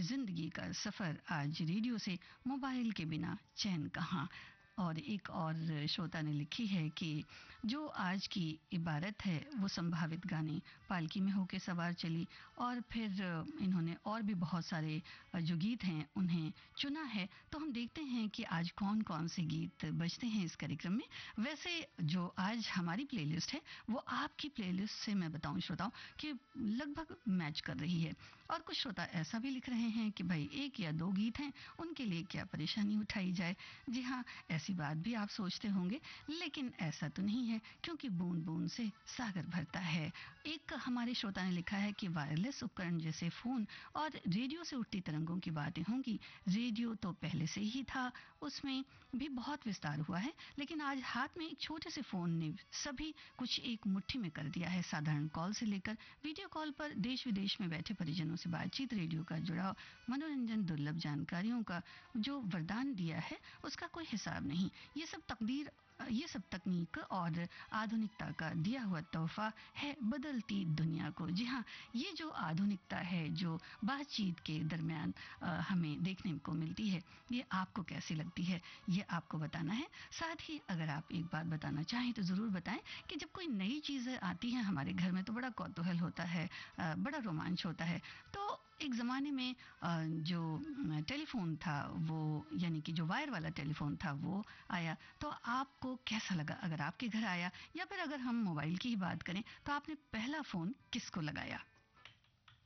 जिंदगी का सफर आज रेडियो से, मोबाइल के बिना चैन कहाँ। और एक और श्रोता ने लिखी है कि जो आज की इबारत है वो संभावित गाने, पालकी में होके सवार चली, और फिर इन्होंने और भी बहुत सारे जो गीत हैं उन्हें चुना है। तो हम देखते हैं कि आज कौन कौन से गीत बजते हैं इस कार्यक्रम में। वैसे जो आज हमारी प्लेलिस्ट है वो आपकी प्लेलिस्ट से मैं बताऊं श्रोताओं कि लगभग मैच कर रही है। और कुछ श्रोता ऐसा भी लिख रहे हैं कि भाई एक या दो गीत हैं, उनके लिए क्या परेशानी उठाई जाए। जी हाँ, ऐसी बात भी आप सोचते होंगे, लेकिन ऐसा तो नहीं है, क्योंकि बूंद बूंद से सागर भरता है। एक हमारे श्रोता ने लिखा है कि वायरलेस उपकरण जैसे फोन और रेडियो से उठती तरंगों की बातें होंगी। रेडियो तो पहले से ही था, उसमें भी बहुत विस्तार हुआ है, लेकिन आज हाथ में एक छोटे से फोन ने सभी कुछ एक मुट्ठी में कर दिया है। साधारण कॉल से लेकर वीडियो कॉल पर देश विदेश में बैठे परिजनों से बातचीत, रेडियो का जुड़ाव, मनोरंजन, दुर्लभ जानकारियों का जो वरदान दिया है उसका कोई हिसाब नहीं। ये सब तकनीक और आधुनिकता का दिया हुआ तोहफा है बदलती दुनिया को। जी हाँ, ये जो आधुनिकता है जो बातचीत के दरमियान हमें देखने को मिलती है, ये आपको कैसी लगती है, ये आपको बताना है। साथ ही अगर आप एक बात बताना चाहें तो ज़रूर बताएं कि जब कोई नई चीज़ें आती हैं हमारे घर में तो बड़ा कौतूहल होता है, बड़ा रोमांच होता है। तो एक ज़माने में जो टेलीफोन था वो, यानी कि जो वायर वाला टेलीफोन था वो आया, तो आपको कैसा लगा अगर आपके घर आया, या फिर अगर हम मोबाइल की ही बात करें तो आपने पहला फ़ोन किसको लगाया?